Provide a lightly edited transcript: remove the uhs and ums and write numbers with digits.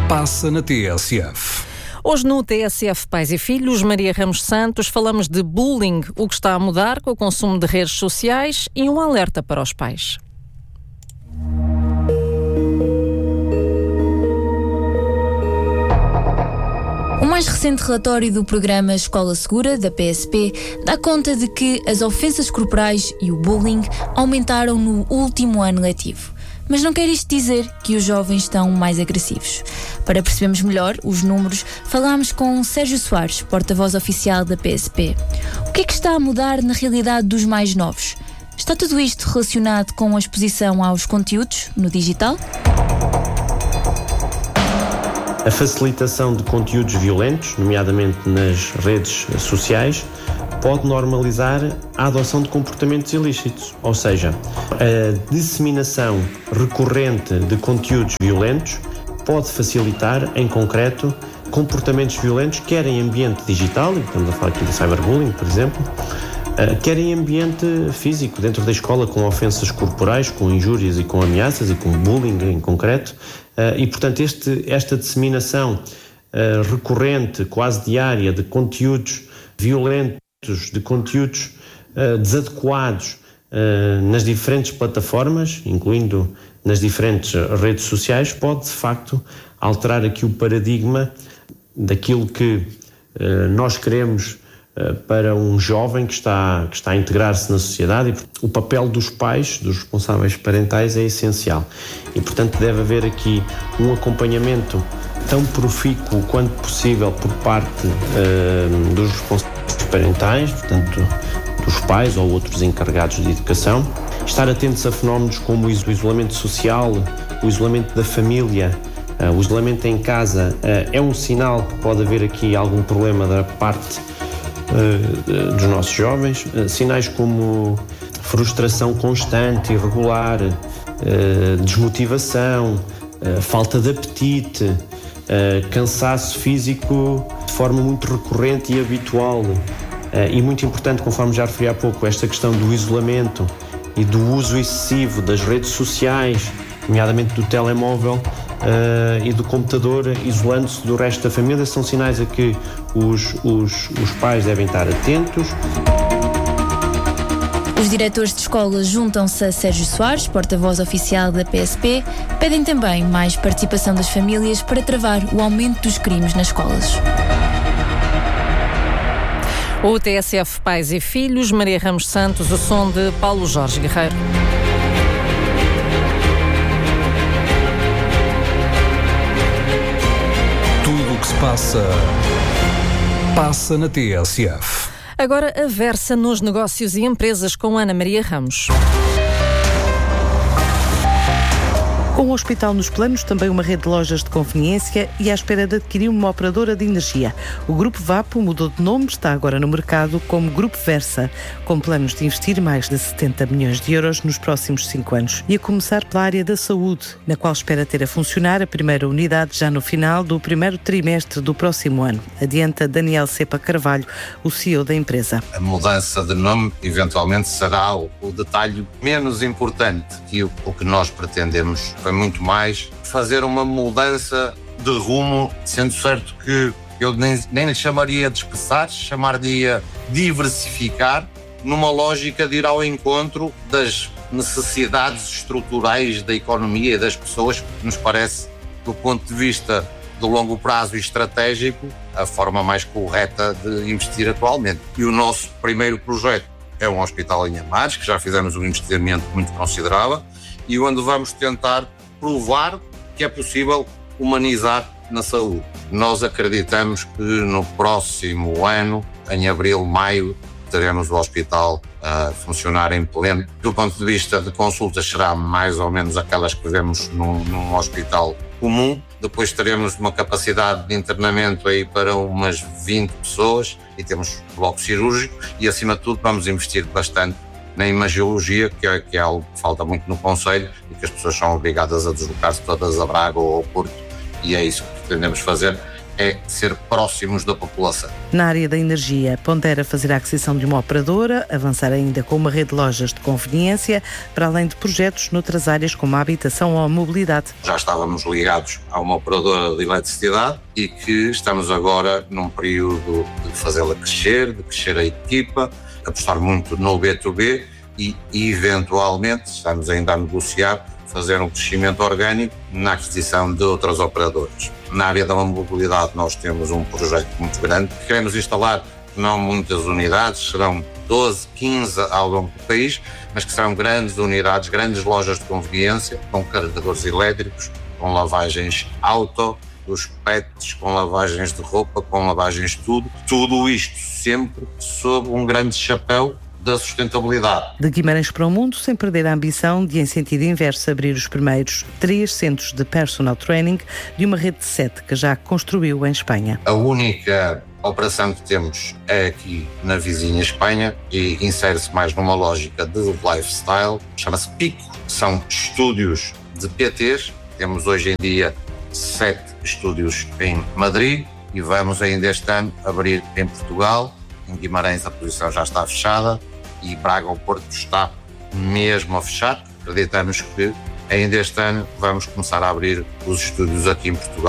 Passa na TSF. Hoje no TSF Pais e Filhos, Maria Ramos Santos, falamos de bullying, o que está a mudar com o consumo de redes sociais e um alerta para os pais. O mais recente relatório do programa Escola Segura, da PSP, dá conta de que as ofensas corporais e o bullying aumentaram no último ano letivo. Mas não quer isto dizer que os jovens estão mais agressivos. Para percebermos melhor os números, falámos com Sérgio Soares, porta-voz oficial da PSP. O que é que está a mudar na realidade dos mais novos? Está tudo isto relacionado com a exposição aos conteúdos no digital? A facilitação de conteúdos violentos, nomeadamente nas redes sociais, pode normalizar a adoção de comportamentos ilícitos, ou seja, a disseminação recorrente de conteúdos violentos pode facilitar, em concreto, comportamentos violentos, quer em ambiente digital, e estamos a falar aqui de cyberbullying, por exemplo, quer em ambiente físico, dentro da escola, com ofensas corporais, com injúrias e com ameaças e com bullying em concreto, e portanto esta disseminação recorrente, quase diária, de conteúdos violentos, de conteúdos desadequados nas diferentes plataformas, incluindo nas diferentes redes sociais, pode de facto alterar aqui o paradigma daquilo que nós queremos para um jovem que está a integrar-se na sociedade. E o papel dos pais, dos responsáveis parentais, é essencial e portanto deve haver aqui um acompanhamento tão profícuo quanto possível por parte dos responsáveis parentais, portanto dos pais ou outros encarregados de educação, estar atentos a fenómenos como o isolamento social, o isolamento da família, o isolamento em casa. É um sinal que pode haver aqui algum problema da parte dos nossos jovens. Sinais como frustração constante, irregular, desmotivação, falta de apetite, cansaço físico de forma muito recorrente e habitual. E muito importante, conforme já referi há pouco, esta questão do isolamento e do uso excessivo das redes sociais, nomeadamente do telemóvel e do computador, isolando-se do resto da família, são sinais a que os pais devem estar atentos. Os diretores de escolas juntam-se a Sérgio Soares, porta-voz oficial da PSP, pedem também mais participação das famílias para travar o aumento dos crimes nas escolas. O TSF Pais e Filhos, Maria Ramos Santos, o som de Paulo Jorge Guerreiro. Tudo o que se passa na TSF. Agora a versa nos negócios e empresas com Ana Maria Ramos. Com o hospital nos planos, também uma rede de lojas de conveniência e à espera de adquirir uma operadora de energia. O Grupo Vapo mudou de nome, está agora no mercado como Grupo Versa, com planos de investir mais de 70 milhões de euros nos próximos 5 anos. E a começar pela área da saúde, na qual espera ter a funcionar a primeira unidade já no final do primeiro trimestre do próximo ano. Adianta Daniel Cepa Carvalho, o CEO da empresa. A mudança de nome eventualmente será o detalhe menos importante, que o que nós pretendemos foi muito mais fazer uma mudança de rumo, sendo certo que eu nem lhe chamaria de espessar, chamaria diversificar, numa lógica de ir ao encontro das necessidades estruturais da economia e das pessoas, que nos parece, do ponto de vista do longo prazo e estratégico, a forma mais correta de investir atualmente. E o nosso primeiro projeto é um hospital em Amares, que já fizemos um investimento muito considerável e onde vamos tentar provar que é possível humanizar na saúde. Nós acreditamos que no próximo ano, em abril, maio, teremos o hospital a funcionar em pleno. Do ponto de vista de consultas, será mais ou menos aquelas que vemos num hospital comum. Depois teremos uma capacidade de internamento aí para umas 20 pessoas e temos bloco cirúrgico e, acima de tudo, vamos investir bastante na imagiologia, que é algo que falta muito no concelho e que as pessoas são obrigadas a deslocar-se todas a Braga ou ao Porto, e é isso que pretendemos fazer, é ser próximos da população. Na área da energia, pondera fazer a aquisição de uma operadora, avançar ainda com uma rede de lojas de conveniência, para além de projetos noutras áreas como a habitação ou a mobilidade. Já estávamos ligados a uma operadora de eletricidade e que estamos agora num período de fazê-la crescer, de crescer a equipa, apostar muito no B2B e, eventualmente, estamos ainda a negociar, fazer um crescimento orgânico na aquisição de outras operadoras. Na área da mobilidade nós temos um projeto muito grande. Queremos instalar não muitas unidades, serão 12, 15 ao longo do país, mas que serão grandes unidades, grandes lojas de conveniência, com carregadores elétricos, com lavagens auto, dos pets, com lavagens de roupa, com lavagens de tudo. Tudo isto sempre sob um grande chapéu da sustentabilidade. De Guimarães para o mundo, sem perder a ambição de, em sentido inverso, abrir os primeiros 3 centros de personal training de uma rede de 7 que já construiu em Espanha. A única operação que temos é aqui na vizinha Espanha e insere-se mais numa lógica de lifestyle, chama-se Pico. São estúdios de PTs, temos hoje em dia 7 estúdios em Madrid e vamos ainda este ano abrir em Portugal. Em Guimarães a posição já está fechada e Braga ou Porto está mesmo a fechar. Acreditamos que ainda este ano vamos começar a abrir os estúdios aqui em Portugal.